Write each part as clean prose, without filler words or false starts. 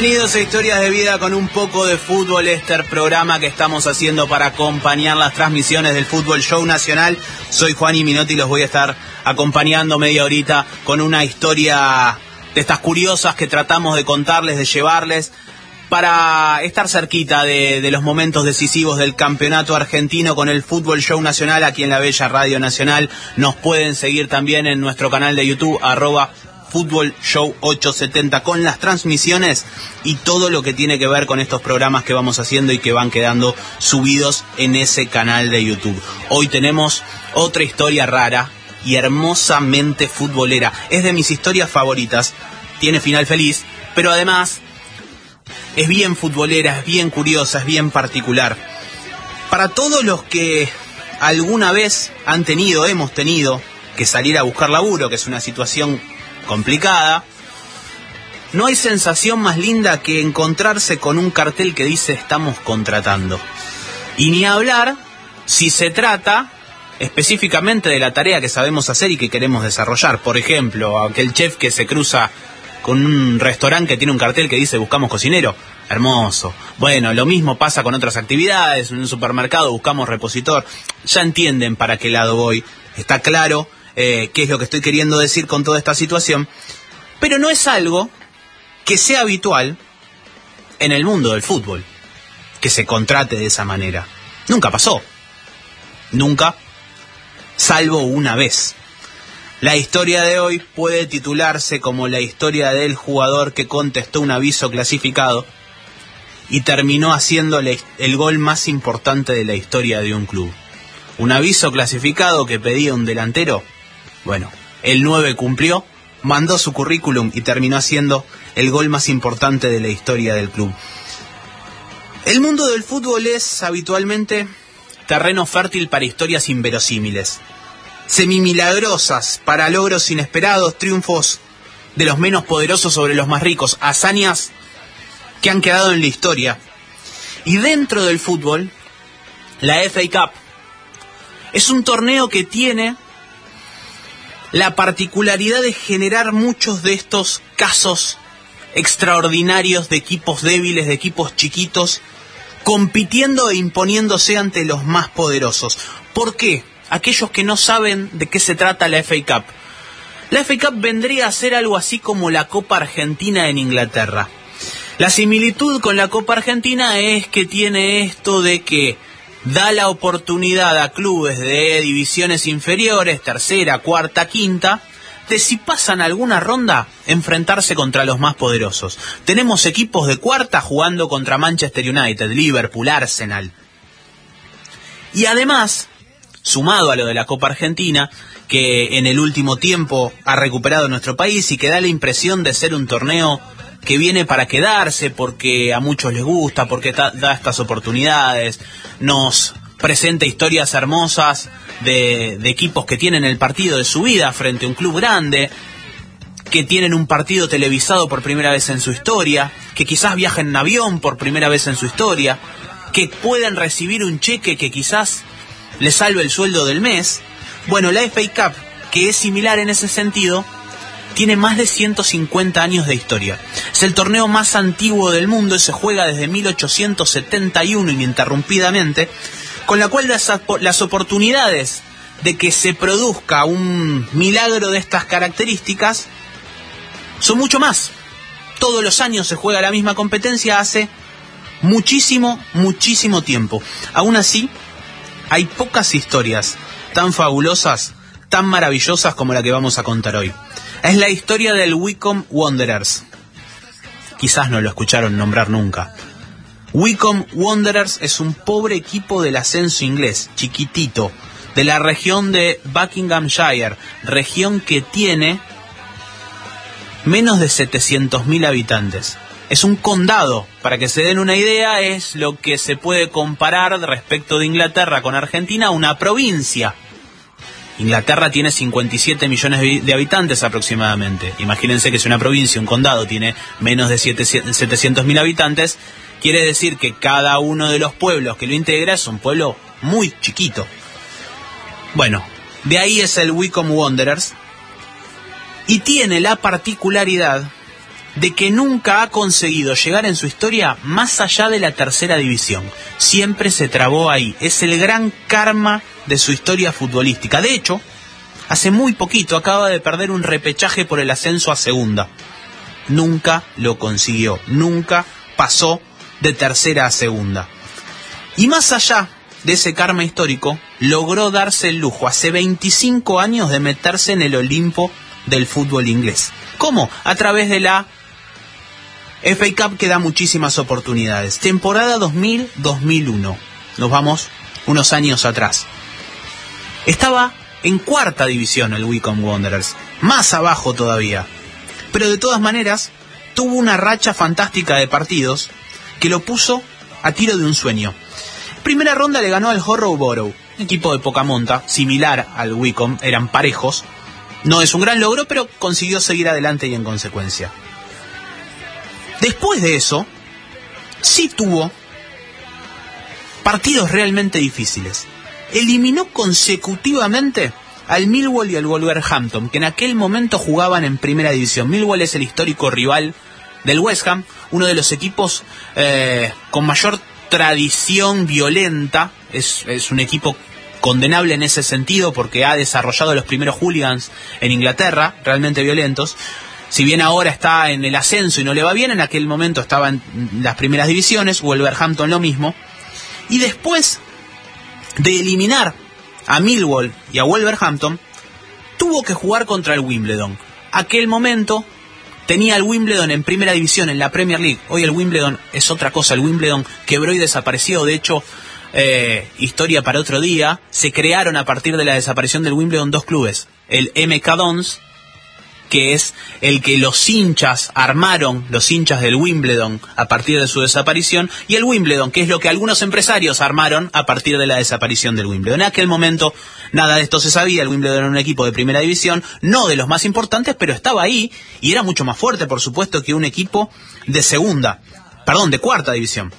Bienvenidos a Historias de Vida con un poco de fútbol, este programa que estamos haciendo para acompañar las transmisiones del Fútbol Show Nacional. Soy Juani Minotti y los voy a estar acompañando media horita con una historia de estas curiosas que tratamos de contarles, de llevarles, para estar cerquita de los momentos decisivos del campeonato argentino con el Fútbol Show Nacional aquí en la bella Radio Nacional. Nos pueden seguir también en nuestro canal de YouTube, Fútbol Show 870, con las transmisiones y todo lo que tiene que ver con estos programas que vamos haciendo y que van quedando subidos en ese canal de YouTube. Hoy tenemos otra historia rara y hermosamente futbolera. Es de mis historias favoritas, tiene final feliz, pero además es bien futbolera, es bien curiosa, es bien particular. Para todos los que alguna vez hemos tenido que salir a buscar laburo, que es una situación complicada, no hay sensación más linda que encontrarse con un cartel que dice estamos contratando. Y ni hablar si se trata específicamente de la tarea que sabemos hacer y que queremos desarrollar. Por ejemplo, aquel chef que se cruza con un restaurante que tiene un cartel que dice buscamos cocinero. Hermoso. Bueno, lo mismo pasa con otras actividades. En un supermercado buscamos repositor. Ya entienden para qué lado voy. Está claro qué es lo que estoy queriendo decir con toda esta situación, pero no es algo que sea habitual en el mundo del fútbol, que se contrate de esa manera. Nunca pasó, nunca, salvo una vez. La historia de hoy puede titularse como la historia del jugador que contestó un aviso clasificado y terminó haciéndole el gol más importante de la historia de un club. Un aviso clasificado que pedía un delantero. Bueno, el 9 cumplió, mandó su currículum y terminó haciendo el gol más importante de la historia del club. El mundo del fútbol es habitualmente terreno fértil para historias inverosímiles, semimilagrosas para logros inesperados, triunfos de los menos poderosos sobre los más ricos, hazañas que han quedado en la historia. Y dentro del fútbol, la FA Cup es un torneo que tiene la particularidad de generar muchos de estos casos extraordinarios de equipos débiles, de equipos chiquitos, compitiendo e imponiéndose ante los más poderosos. ¿Por qué? Aquellos que no saben de qué se trata la FA Cup. La FA Cup vendría a ser algo así como la Copa Argentina en Inglaterra. La similitud con la Copa Argentina es que tiene esto de que da la oportunidad a clubes de divisiones inferiores, tercera, cuarta, quinta, de si pasan alguna ronda, enfrentarse contra los más poderosos. Tenemos equipos de cuarta jugando contra Manchester United, Liverpool, Arsenal. Y además, sumado a lo de la Copa Argentina, que en el último tiempo ha recuperado nuestro país y que da la impresión de ser un torneo que viene para quedarse porque a muchos les gusta, porque da estas oportunidades, nos presenta historias hermosas de equipos que tienen el partido de su vida frente a un club grande, que tienen un partido televisado por primera vez en su historia, que quizás viajan en avión por primera vez en su historia, que pueden recibir un cheque que quizás les salve el sueldo del mes. Bueno, la FA Cup, que es similar en ese sentido, tiene más de 150 años de historia. Es el torneo más antiguo del mundo y se juega desde 1871 ininterrumpidamente, con la cual las oportunidades de que se produzca un milagro de estas características son mucho más. Todos los años se juega la misma competencia hace muchísimo tiempo. Aún así, hay pocas historias tan fabulosas, tan maravillosas como la que vamos a contar hoy. Es la historia del Wycombe Wanderers. Quizás no lo escucharon nombrar nunca. Wycombe Wanderers es un pobre equipo del ascenso inglés, chiquitito, de la región de Buckinghamshire, región que tiene menos de 700.000 habitantes. Es un condado, para que se den una idea, es lo que se puede comparar respecto de Inglaterra con Argentina, una provincia. Inglaterra tiene 57 millones de habitantes aproximadamente. Imagínense que si una provincia, un condado, tiene menos de 700.000 habitantes, quiere decir que cada uno de los pueblos que lo integra es un pueblo muy chiquito. Bueno, de ahí es el Wycombe Wanderers, y tiene la particularidad de que nunca ha conseguido llegar en su historia más allá de la tercera división. Siempre se trabó ahí. Es el gran karma de su historia futbolística. De hecho, hace muy poquito acaba de perder un repechaje por el ascenso a segunda. Nunca lo consiguió. Nunca pasó de tercera a segunda. Y más allá de ese karma histórico, logró darse el lujo hace 25 años de meterse en el Olimpo del fútbol inglés. ¿Cómo? A través de la FA Cup, que da muchísimas oportunidades. Temporada 2000-2001. Nos vamos unos años atrás. Estaba en cuarta división el Wycombe Wanderers. Más abajo todavía. Pero de todas maneras, tuvo una racha fantástica de partidos que lo puso a tiro de un sueño. Primera ronda le ganó al Harrow Borough, un equipo de poca monta, similar al Wycombe, eran parejos. No es un gran logro, pero consiguió seguir adelante y en consecuencia. Después de eso, sí tuvo partidos realmente difíciles. Eliminó consecutivamente al Millwall y al Wolverhampton, que en aquel momento jugaban en primera división. Millwall es el histórico rival del West Ham, uno de los equipos con mayor tradición violenta. Es un equipo condenable en ese sentido porque ha desarrollado los primeros hooligans en Inglaterra, realmente violentos. Si bien ahora está en el ascenso y no le va bien, en aquel momento estaba en las primeras divisiones. Wolverhampton lo mismo. Y después de eliminar a Millwall y a Wolverhampton, tuvo que jugar contra el Wimbledon. Aquel momento tenía el Wimbledon en primera división en la Premier League. Hoy el Wimbledon es otra cosa. El Wimbledon quebró y desapareció. De hecho, historia para otro día, se crearon a partir de la desaparición del Wimbledon dos clubes. El MK Dons, que es el que los hinchas armaron, los hinchas del Wimbledon a partir de su desaparición, y el Wimbledon, que es lo que algunos empresarios armaron a partir de la desaparición del Wimbledon. En aquel momento nada de esto se sabía. El Wimbledon era un equipo de primera división, no de los más importantes, pero estaba ahí y era mucho más fuerte, por supuesto, que un equipo de cuarta división.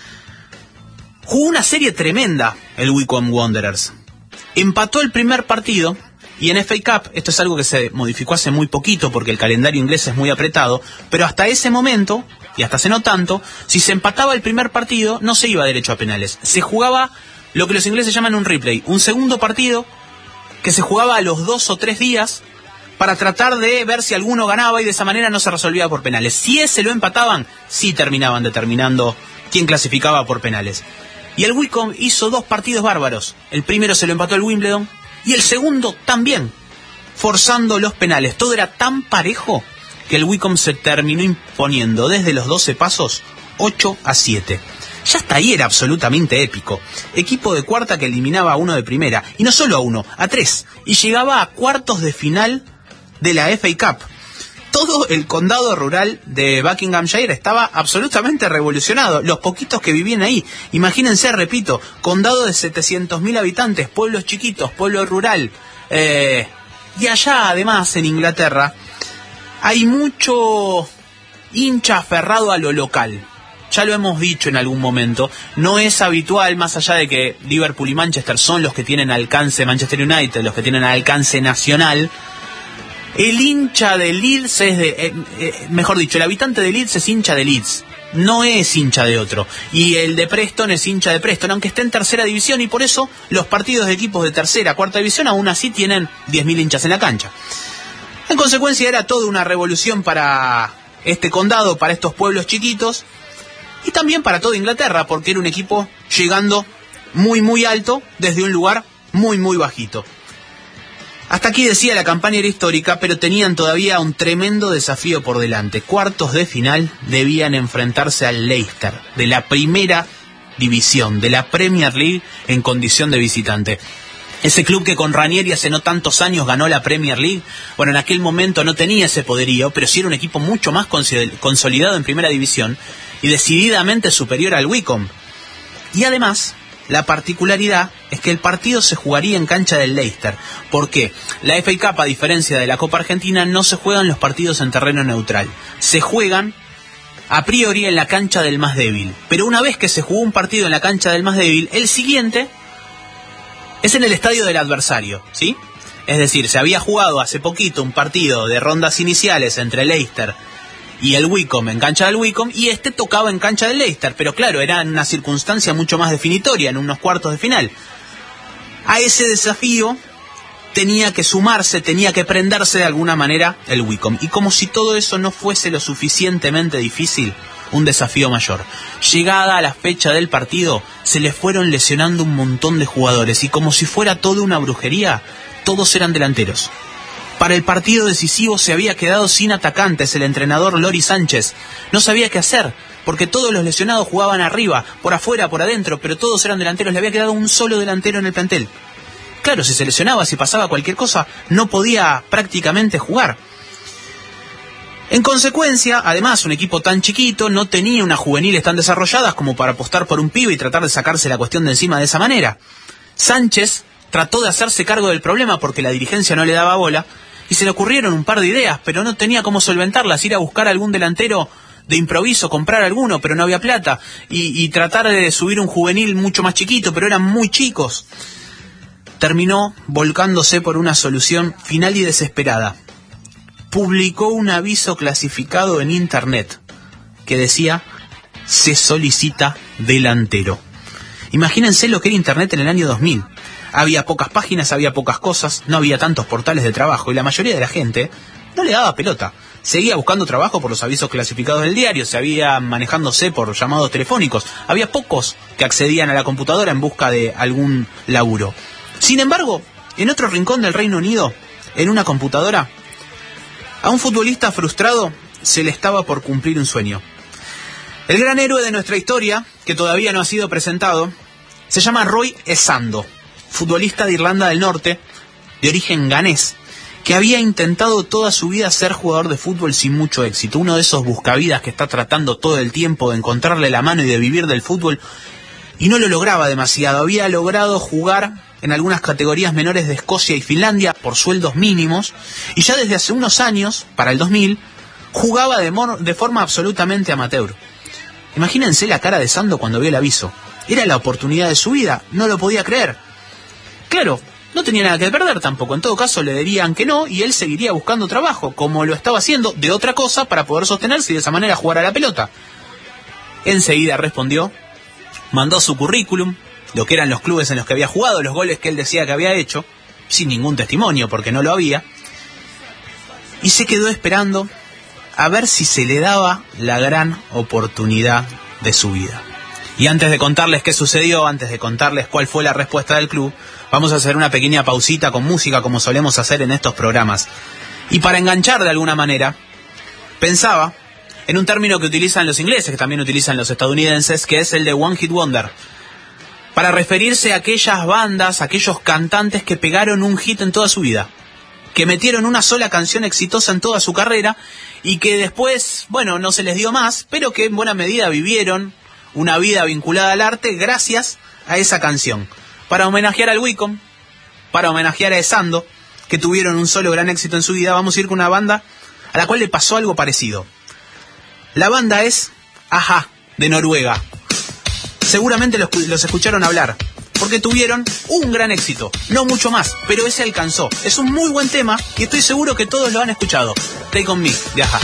Jugó una serie tremenda el Wycombe Wanderers. Empató el primer partido. Y en FA Cup, esto es algo que se modificó hace muy poquito porque el calendario inglés es muy apretado, pero hasta ese momento, y hasta hace no tanto, si se empataba el primer partido, no se iba derecho a penales. Se jugaba lo que los ingleses llaman un replay, un segundo partido que se jugaba a los 2 o 3 días para tratar de ver si alguno ganaba y de esa manera no se resolvía por penales. Si ese lo empataban, sí terminaban determinando quién clasificaba por penales. Y el Wycombe hizo 2 partidos bárbaros. El primero se lo empató el Wimbledon, y el segundo también, forzando los penales. Todo era tan parejo que el Wycombe se terminó imponiendo desde los 12 pasos 8-7. Ya hasta ahí era absolutamente épico. Equipo de cuarta que eliminaba a uno de primera. Y no solo a uno, a 3. Y llegaba a cuartos de final de la FA Cup. Todo el condado rural de Buckinghamshire estaba absolutamente revolucionado. Los poquitos que vivían ahí. Imagínense, repito, condado de 700.000 habitantes, pueblos chiquitos, pueblo rural. Y allá, además, en Inglaterra, hay mucho hincha aferrado a lo local. Ya lo hemos dicho en algún momento. No es habitual, más allá de que Liverpool y Manchester son los que tienen alcance, Manchester United, los que tienen alcance nacional. El hincha de Leeds es el habitante de Leeds es hincha de Leeds, no es hincha de otro. Y el de Preston es hincha de Preston, aunque esté en tercera división, y por eso los partidos de equipos de tercera, cuarta división aún así tienen 10.000 hinchas en la cancha. En consecuencia era toda una revolución para este condado, para estos pueblos chiquitos, y también para toda Inglaterra, porque era un equipo llegando muy muy alto desde un lugar muy muy bajito. Hasta aquí decía la campaña era histórica, pero tenían todavía un tremendo desafío por delante. Cuartos de final debían enfrentarse al Leicester, de la primera división, de la Premier League en condición de visitante. Ese club que con Ranieri hace no tantos años ganó la Premier League, bueno, en aquel momento no tenía ese poderío, pero sí era un equipo mucho más consolidado en primera división y decididamente superior al Wycombe. Y además, la particularidad es que el partido se jugaría en cancha del Leicester. ¿Por qué? La FA Cup, a diferencia de la Copa Argentina, no se juegan los partidos en terreno neutral. Se juegan a priori en la cancha del más débil. Pero una vez que se jugó un partido en la cancha del más débil, el siguiente es en el estadio del adversario, ¿sí? Es decir, se había jugado hace poquito un partido de rondas iniciales entre Leicester y el Wycombe en cancha del Wycombe, y este tocaba en cancha del Leicester, pero claro, era una circunstancia mucho más definitoria, en unos cuartos de final. A ese desafío tenía que sumarse, tenía que prenderse de alguna manera el Wycombe. Y como si todo eso no fuese lo suficientemente difícil, un desafío mayor. Llegada a la fecha del partido, se le fueron lesionando un montón de jugadores, y como si fuera toda una brujería, todos eran delanteros. Para el partido decisivo se había quedado sin atacantes el entrenador Lori Sánchez. No sabía qué hacer, porque todos los lesionados jugaban arriba, por afuera, por adentro, pero todos eran delanteros. Le había quedado un solo delantero en el plantel. Claro, si se lesionaba, si pasaba cualquier cosa, no podía prácticamente jugar. En consecuencia, además, un equipo tan chiquito no tenía unas juveniles tan desarrolladas como para apostar por un pibe y tratar de sacarse la cuestión de encima de esa manera. Sánchez trató de hacerse cargo del problema porque la dirigencia no le daba bola, y se le ocurrieron un par de ideas, pero no tenía cómo solventarlas. Ir a buscar algún delantero de improviso, comprar alguno, pero no había plata, y tratar de subir un juvenil mucho más chiquito, pero eran muy chicos. Terminó volcándose por una solución final y desesperada. Publicó un aviso clasificado en internet que decía: se solicita delantero. Imagínense lo que era internet en el año 2000. Había pocas páginas, había pocas cosas, no había tantos portales de trabajo, y la mayoría de la gente no le daba pelota. Seguía buscando trabajo por los avisos clasificados del diario, seguía manejándose por llamados telefónicos. Había pocos que accedían a la computadora en busca de algún laburo. Sin embargo, en otro rincón del Reino Unido, en una computadora, a un futbolista frustrado se le estaba por cumplir un sueño. El gran héroe de nuestra historia, que todavía no ha sido presentado, se llama Roy Esando, futbolista de Irlanda del Norte, de origen ganés, que había intentado toda su vida ser jugador de fútbol sin mucho éxito. Uno de esos buscavidas que está tratando todo el tiempo de encontrarle la mano y de vivir del fútbol, y no lo lograba demasiado. Había logrado jugar en algunas categorías menores de Escocia y Finlandia por sueldos mínimos, y ya desde hace unos años, para el 2000, jugaba de forma absolutamente amateur. Imagínense la cara de Sando cuando vio el aviso. Era la oportunidad de su vida, no lo podía creer. Claro, no tenía nada que perder tampoco. En todo caso le dirían que no, y él seguiría buscando trabajo, como lo estaba haciendo, de otra cosa, para poder sostenerse y de esa manera jugar a la pelota. Enseguida respondió, mandó su currículum, lo que eran los clubes en los que había jugado, los goles que él decía que había hecho, sin ningún testimonio porque no lo había, y se quedó esperando a ver si se le daba la gran oportunidad de su vida. Y antes de contarles qué sucedió, antes de contarles cuál fue la respuesta del club, vamos a hacer una pequeña pausita con música, como solemos hacer en estos programas. Y para enganchar de alguna manera, pensaba en un término que utilizan los ingleses, que también utilizan los estadounidenses, que es el de One Hit Wonder, para referirse a aquellas bandas, aquellos cantantes que pegaron un hit en toda su vida, que metieron una sola canción exitosa en toda su carrera y que después, bueno, no se les dio más, pero que en buena medida vivieron una vida vinculada al arte gracias a esa canción. Para homenajear al Wycombe, para homenajear a Esando, que tuvieron un solo gran éxito en su vida, vamos a ir con una banda a la cual le pasó algo parecido. La banda es A-ha, de Noruega. Seguramente los escucharon hablar, porque tuvieron un gran éxito, no mucho más, pero ese alcanzó. Es un muy buen tema y estoy seguro que todos lo han escuchado. Take On Me, de A-ha.